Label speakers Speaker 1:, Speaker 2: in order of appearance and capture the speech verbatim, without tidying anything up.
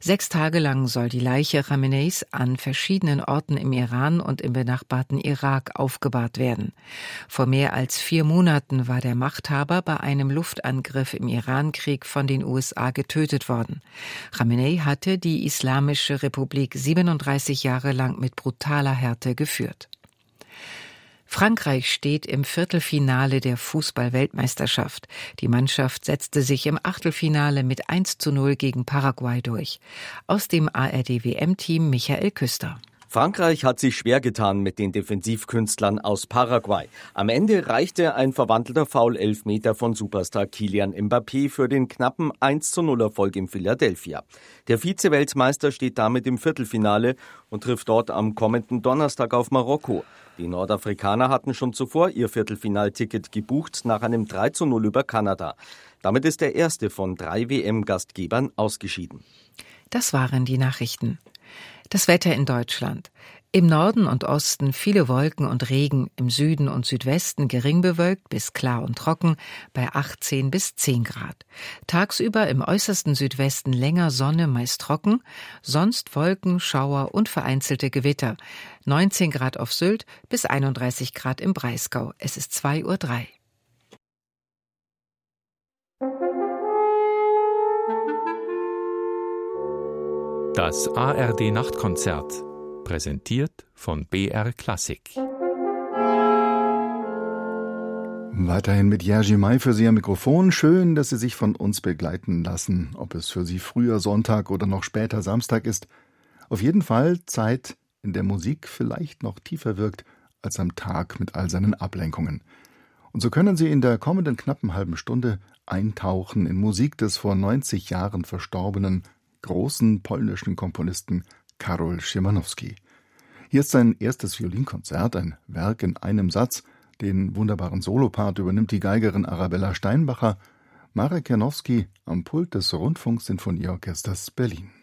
Speaker 1: Sechs Tage lang soll die Leiche Khameneis an verschiedenen Orten im Iran und im benachbarten Irak aufgebahrt werden. Vor mehr als vier Monaten war der Machthaber bei einem Luftangriff im Irankrieg von den U S A getötet worden. Khamenei hatte die Islamische Republik siebenunddreißig Jahre lang mit brutaler Härte geführt. Frankreich steht im Viertelfinale der Fußball-Weltmeisterschaft. Die Mannschaft setzte sich im Achtelfinale mit eins zu null gegen Paraguay durch. Aus dem A R D-W M-Team Michael Küster.
Speaker 2: Frankreich hat sich schwer getan mit den Defensivkünstlern aus Paraguay. Am Ende reichte ein verwandelter Foul-Elfmeter von Superstar Kylian Mbappé für den knappen eins zu null Erfolg in Philadelphia. Der Vize-Weltmeister steht damit im Viertelfinale und trifft dort am kommenden Donnerstag auf Marokko. Die Nordafrikaner hatten schon zuvor ihr Viertelfinalticket gebucht nach einem drei zu null über Kanada. Damit ist der erste von drei W M-Gastgebern ausgeschieden.
Speaker 1: Das waren die Nachrichten. Das Wetter in Deutschland. Im Norden und Osten viele Wolken und Regen, im Süden und Südwesten gering bewölkt bis klar und trocken bei achtzehn bis zehn Grad. Tagsüber im äußersten Südwesten länger Sonne, meist trocken, sonst Wolken, Schauer und vereinzelte Gewitter. neunzehn Grad auf Sylt bis einunddreißig Grad im Breisgau. Es ist zwei Uhr drei.
Speaker 3: Das A R D-Nachtkonzert, präsentiert von B R Klassik.
Speaker 4: Weiterhin mit Jerzy May für Sie am Mikrofon. Schön, dass Sie sich von uns begleiten lassen, ob es für Sie früher Sonntag oder noch später Samstag ist. Auf jeden Fall Zeit, in der Musik vielleicht noch tiefer wirkt als am Tag mit all seinen Ablenkungen. Und so können Sie in der kommenden knappen halben Stunde eintauchen in Musik des vor neunzig Jahren verstorbenen großen polnischen Komponisten Karol Szymanowski. Hier ist sein erstes Violinkonzert, ein Werk in einem Satz. Den wunderbaren Solopart übernimmt die Geigerin Arabella Steinbacher, Marek Janowski am Pult des Rundfunksinfonieorchesters Berlin.